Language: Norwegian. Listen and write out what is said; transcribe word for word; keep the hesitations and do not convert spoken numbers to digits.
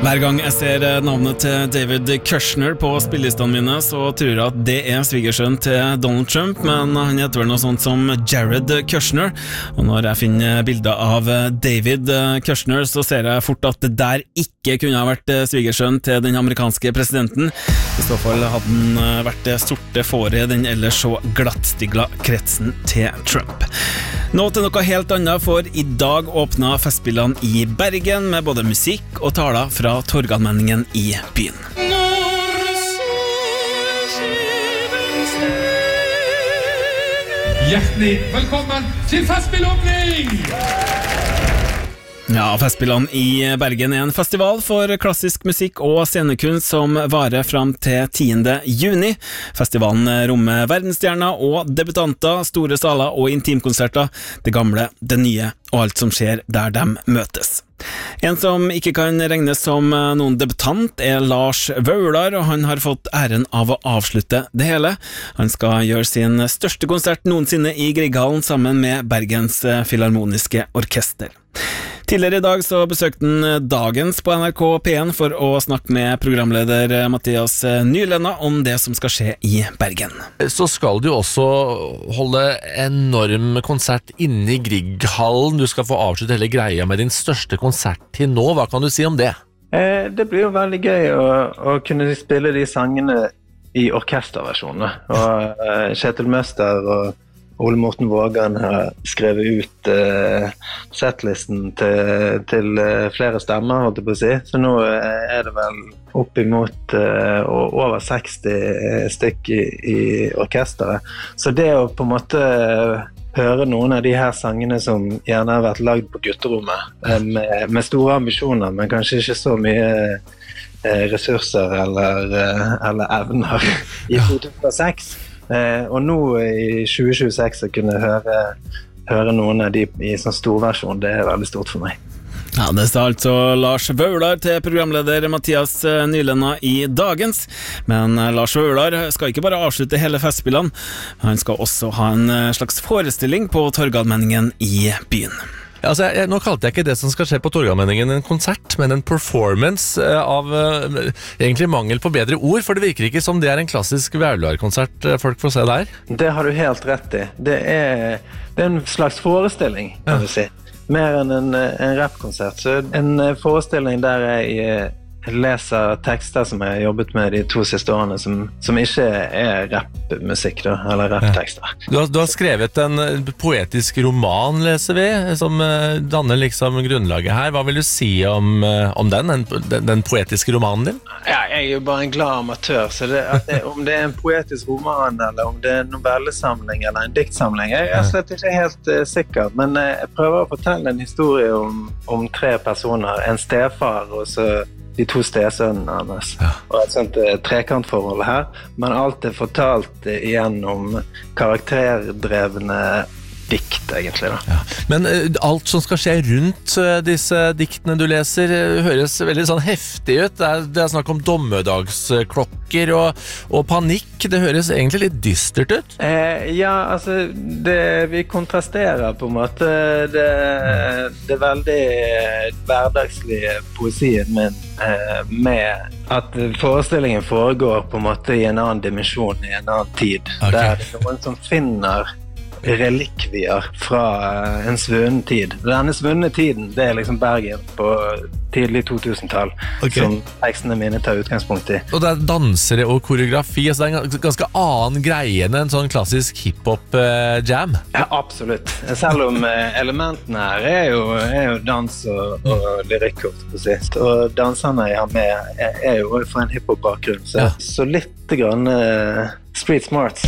Hver gang jeg ser navnet til David Kushner på spillelistene mine, så tror jeg at det er svigersønnen til Donald Trump, men han heter vel noe sånt som Jared Kushner. Og når jeg finner bilder av David Kushner, så ser jeg fort at det der ikke kunne ha vært svigersønnen til den amerikanske presidenten. I så fall hadde han vært det sorte fåret i den ellers så glattstigla kretsen til Trump. Nå til noe helt annet, for i dag åpna festspillene i Bergen med både musikk og taler fra Torgallmenningen i byen. Hjertelig velkommen til festspillåpning! Ja, Festspillene i Bergen er en festival for klassisk musikk og scenekunst som varer fram til tiende juni. Festivalen rommer verdensstjerner og debutanter, store saler og intimkonserter, det gamle, det nye og alt som skjer der de møtes. En som ikke kan regnes som noen debutant er Lars Vaular, og han har fått æren av å avslutte det hele. Han skal gjøre sin største konsert noensinne i Grieghallen sammen med Bergens Filharmoniske Orkester. Tidligere i dag så besøkte han Dagens på N R K P en for å snakke med programleder Mathias Nylenda om det som skal skje i Bergen. Så skal du også holde enorm konsert inne i Grieghallen. Du skal få avslutte hele greia med din største konsert til nå. Hva kan du si om det? Eh, det blir jo veldig gøy å, å kunne spille de sangene i orkesterversjoner. Og eh, Kjetil Møster og Ole Morten Vågan har skrevet ut uh, setlisten til, til uh, flere stemmer, holdt jeg på å si. Så nå uh, er det vel opp imot uh, over seksti stykk i, i orkesteret. Så det å på en måte uh, høre noen av de her sangene som gjerne har vært lagd på gutterommet, uh, med, med store ambisjoner, men kanskje ikke så mye uh, ressurser eller, uh, eller evner i to tusen og seks. Eh, og nå i tjue tjueseks å kunne høre, høre noen av de i sånn storversjon, det er veldig stort for meg. Ja, det sa altså Lars Vaular til programleder Mathias Nylenda i Dagens. Men Lars Vaular skal ikke bare avslutte hele festspillene, han skal også ha en slags forestilling på Torgallmenningen i byen. Altså, jeg, nå kalte jeg ikke det som skal skje på Torgallmenningen en konsert, men en performance uh, av uh, egentlig mangel på bedre ord, for det virker ikke som det er en klassisk Vaular-konsert uh, folk får se der. Det har du helt rett i. Det er, det er en slags forestilling, kan ja. du si. Mer enn en, en rap-konsert. Så en forestilling der jeg leser tekster som jeg har jobbet med de to siste årene, som, som ikke er rap-musikk da, eller rap-tekster. Ja. Du, har, du har skrevet en poetisk roman, leser vi, som uh, danner liksom grunnlaget her. Hva vil du si om, uh, om den, den, den, den poetiske romanen din? Ja, jeg er jo bare en glad amatør, så det, det, om det er en poetisk roman, eller om det er en novellesamling, eller en diktsamling, jeg er slett ikke helt uh, sikker, men uh, jeg prøver å fortelle en historie om, om tre personer, en stefar, og så de to stesønnene hans, ja. Og et sånt eh, trekantforhold her, men alt er fortalt eh, igjennom karakterdrevne dikt, egentlig da. Ja. Men uh, alt som skal skje rundt uh, disse diktene du leser, uh, høres veldig sånn heftig ut. Det er, det er snakk om dommedagsklokker og, og panikk. Det høres egentlig litt dystert ut. Eh, ja, altså, det, vi kontrasterer på en måte det, det veldig hverdagslige poesien min eh, med at forestillingen foregår på en måte i en annen dimensjon, i en annen tid. Okay. Der det er noen som finner relikvier fra en svunnen tid. Denne svunne tiden, det er liksom Bergen på tidlig to tusen-tall, okay. Som tekstene mine tar utgangspunkt i. Og det er dansere og koreografi, så det er en ganske annen greie enn en sånn klassisk hiphop-jam. Ja, absolutt. Selv om elementene her er jo, er jo dans og, og lyrikk, og danserne jeg har med er jo fra en hiphop-bakgrunn, så, ja. Så litt grann uh, street smart.